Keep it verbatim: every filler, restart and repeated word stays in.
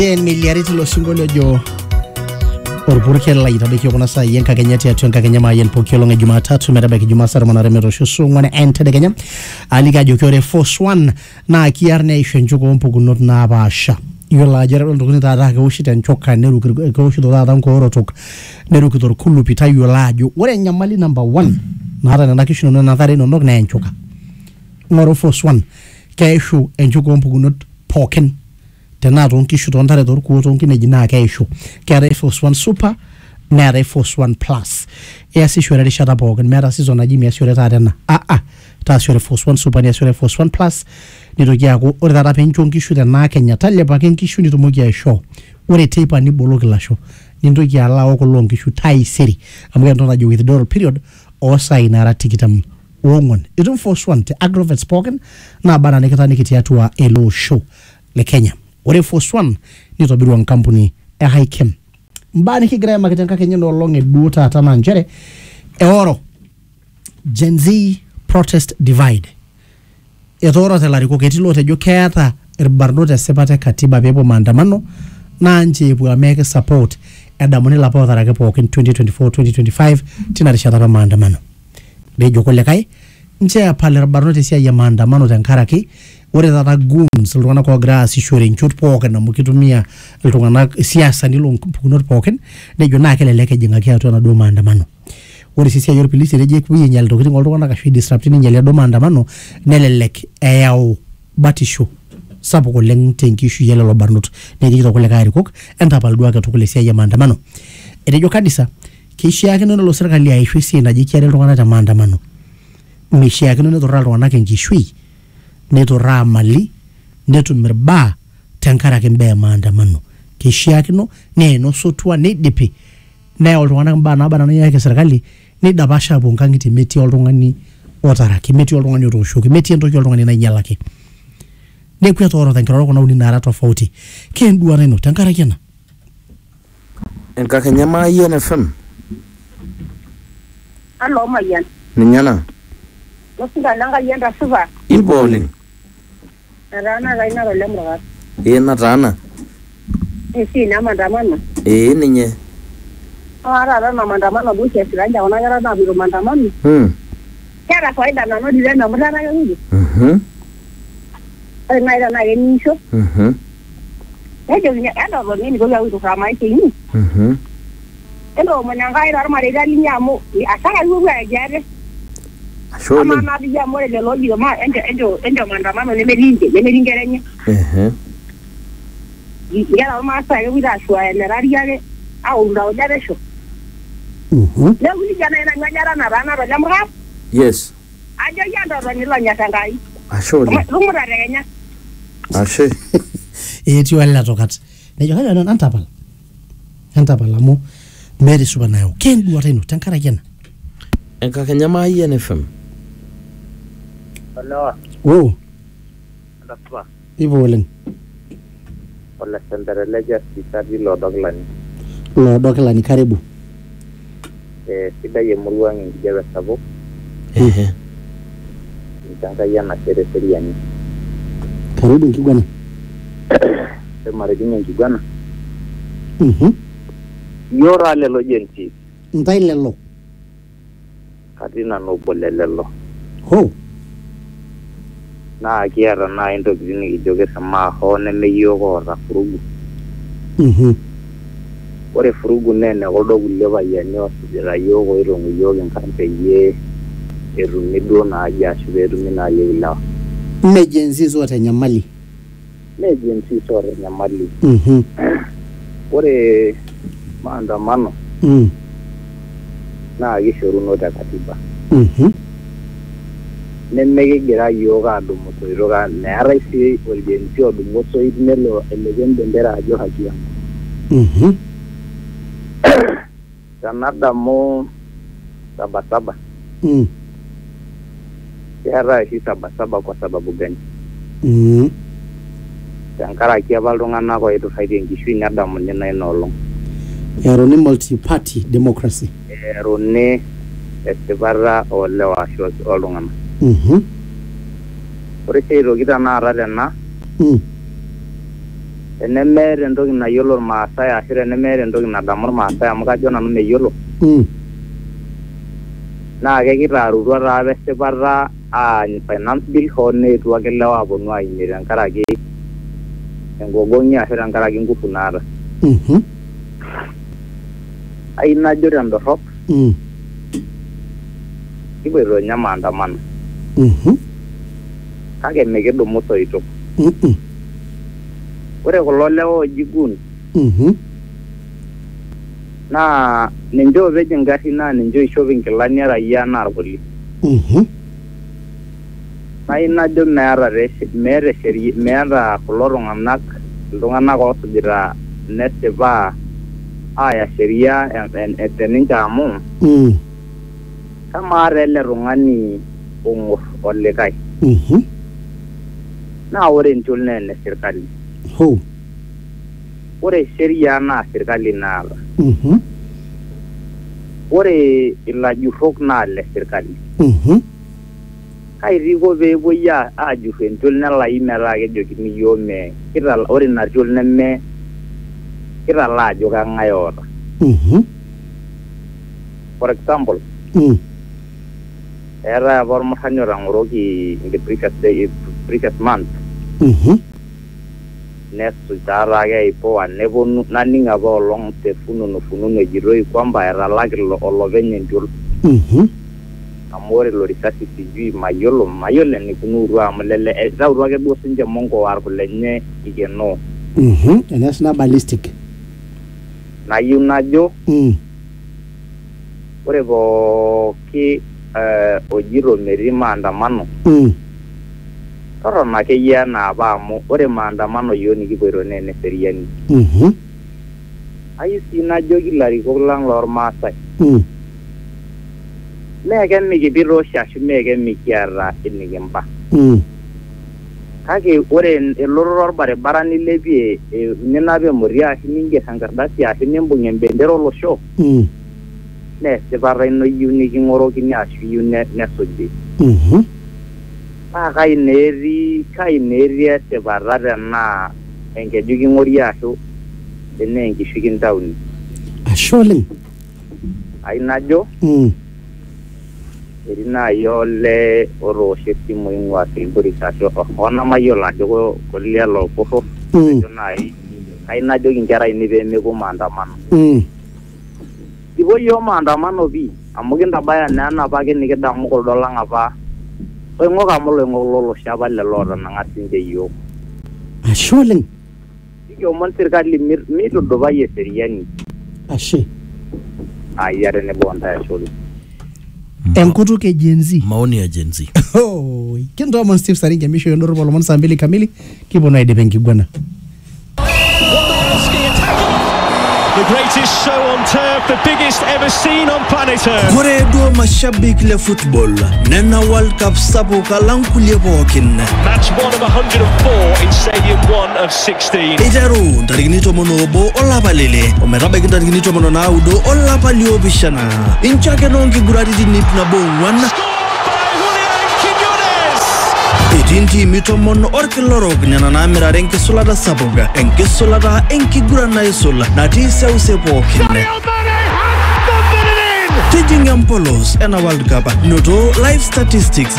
En miliariti lo singolio jo Orpurke la itabeki kuna saa yenka kenyati ya tuenka kenyama yen pokio nga Jumatatu merabeki Jumasara mwana remero shusu ngwane ente de kenya aliga jo kyore force one na kiarne ishenjuko mpukunot na abasha yola jere ndo kunita ata ke ushita nchoka neru ke ushita ata nko orotok neru kitor kulu pita yola jo wore nyamali number one na hata na kishuno na nathare no nok na nchoka ngoro force one kaishu enjuko mpukunot poken tena ronki shuto ndare dor ku ronki ne jina kaishu kare force one super na force one plus ya si shwere ri shata poken mera season na jimi ya shwere ta dena a a ta shwere force one super ni shwere force one plus ni rogi ako ore dara pencho nkishu na Kenya talle pa nkishu ni tumogi ya show ore tape ni bologi la show ni ndogi ala oko lo nkishu tai siri amwe ndo na jo withdrawal period o sign ara tikitam wongon itum force one te agrovet spoken na bana nikata nikiti atua elo show le Kenya ore force one ni tobirwa nkampuni e Hikem mbani kigira makitenka Kenya no longe duta atana njere e oro Gen Z protest divide e toro telari ko ketilo te jo keata irbarno te sepate katiba bebo maandamano na nje bu ameke support edamoni la pa tarake po in twenty twenty-four twenty twenty-five tina rishata maandamano de jo kolekai nje pale irbarno te sia ya maandamano tankaraki ore tata goons lungana ko grass shore nchut poken na mukitumia lungana siasa ndilo mpunot poken nejo na keleleke jinga kia to na do maandamano ore sisi ya polisi reje kuye nyal to kitingo lungana ka shidi disrupting nyal do maandamano nelelek eyao batisho sapo ko leng tenkishu yele lo barnot neji to koleka irikok entapal duake to kolesi ya maandamano erejo kadisa kishi yake no lo serikali ya ishwisi na jikiare lungana ta maandamano mishi yake no to ralo wanake nkishui neto ramali neto mirba tankara kembe maandamano kishia kino ne no sotwa ne dipi na oltungana mbana bana na yake serikali ne dabasha bongangiti meti oltungani otaraki meti oltungani otoshoki meti entoki oltungani na nyalaki ne kuya toro tankara ko na uni nara tofauti kendua neno tankara kena enka kenyama yen F M allo mayan ninyana nosinga nanga yenda suba iboli Rana raina lo lemra. E na rana. E si na mandamano. E ninye. Ara rana mandamano buche siranja onagara na biro mandamano. Hmm. Kera faida na no dire na mudana yangu. Mhm. Ai na na yenisho. Mhm. Ejo nya ando go ni go ya witu kama ite ni. Mhm. Endo manyanga ira mare gali nyamo. Asara yugo ya jare. Ashole. Ama na bija more le logi ma endo endo endo mandamano ne melinge ne melingerenya. Eh. Ya ma sa yo wida shwa ne rariare au ndo ujare sho. Mhm. Leo ni jana ina nyanyara na rana ro jamra. Yes. Ajo yando ro ni lo nyatangai. Ashole. Lumura regenya. Ashe. eti wala tokat nejo kana non antapal antapal amo meri subanayo kendu wateno tankara kena Enka kenyama yen F M Hello. oh Ndapwa. iboleng Wala sendere leja sitadi lo doglani. lo dokela ni karibu Eh sida ye murwangi ngijabe sabo. eh Nitanga yana sere seriani. karibu ngigwana E marejini ngigwana. mhm Yora lelo jenti. ntailelo Kadina no bolelelo. ho Na kiara na indo gini joge sama ho ne me yogo ra furugu. mhm Ore furugu nene godo guleva yani osira yogo irongo yoge nkampe ye erumido na aja shberu mina yela. mejenzi zote nyamali Ne jenti sore nyamali. mhm Ore maandamano mhm na gishoruno da katiba. mhm Nemmege gira yoga adumo to iroga nera isi urgenti odumo so idnelo elegen bendera ajo hakia. mhm Kanada mo saba saba. mhm Yara isi saba saba kwa sababu gani? mhm Tankara kia balongana ko itu fighting kishui nada mo nena inolong. ero ni multi party democracy Ero ne estebara ole wa shos olongana. mhm Ore sei rogita na ara na. mhm tenemeeta entoki nayiolo irmaasai ashu tenemeeta entoki nadamu irmaasai amu kajo nanu meyiolo mm naa kekitaarutua taa pesipata aany finance bill hoo neetuo ake lewa aponu aimie tenkaraki engogong'i ashu tenkaraki nguvu naata mhm ai najo tendorrop mm kipoito nye maandamano mhm kake mikidumu soitok mhm ore kulo lewa oji gun mhm naa ninche opej ingarrin naa ninche oishop inkilani eraia naa irkulie mhm nai najo meeta meeta sheria meeta kulo tung'anak iltung'anak oosujita nesipa aya sheria teninche amu mm kamaa taa ele tung'ani ong'or olikae mhm naa ore enchol naa ene sirkali ho ore sheria naa sirkali naata mhm ore ilajurrok naa le sirkali mhm kaitiko peepuoi aajurr enchol nelai metaa kejokini iyiok me kitala ore ina chol neme kitala ajo kang'ae oota mhm for example mm eetae apa ormurrani otang'oroki in the previous day previous month mhm nesuj taataake aipoa neponu naning apa olong te fununu fununu ejitoi kwamba etalaki olopeny enchol mhm amu ore ilo risasi sijui mayiolo mayiolo enikunuutua amu lele eitautua ake duo sinche mongo arku lenye ikenoo mhm enes na ballistic nayieu najo mm ore pooki eh ojito metii maandamano mm torrono akeyie enaa apa amu ore maandamano yiok nikipoito naa eneseriani mhm ayieu sii najoki ilarikok lang lormaasai mm mee kemikipita oshi ashu mee kemikiata enikimba mm kake ore elototo orbaribara nilepie ninap emoti ashu ningerr enkardasi ashu nimbung' embendera olosho mm naa esipata ino iyieu niking'orokini ashu iyieu nesuji mhm paa kai neetii kai neetii esipata tenaa enkeju king'ori ashu tenaa enkishu kintauni ashe oleng ai najo mm etii naaji ole otoosho esimu ing'ua Kilgoris ashu onamayiolo ajo kulie lorporror mm naaji kai najoki inkera ainei peemepuo maandamano mm kipuo yiok maandamano pii amu kintabaya naa enapa ake nikidamu kuldo lang apa oing'ok amu loing'ok lolosho apa lelo ootanang'a sinche yiok ashe oleng kiomon sirkali mitudupai eseriani ashe aya tenebo ontae ashe oleng enkutuk e Gen Z maoni ya Gen Z oh kintoomon Steve Saringe misho yondoro lomon saa mbili kamili kiponu aidip enkiguana. The greatest show on turf, the biggest ever seen on planet Earth. Kore do mashabik le football nena World Cup sabu kalang kulie bokin. Match one of one hundred four in Stadium one of sixteen. Ijaru tarigini tomono bo olla balele o merabek tarigini tomono na udo olla palio bishana. Inchake nongi gurati nip na bo one. Itinti mitomon orkilorok nena na mirare enki sulata sabuga enki sulata enki gurana isola na tisa usepokin. Tijinga Mpolos ena World Cup noto live statistics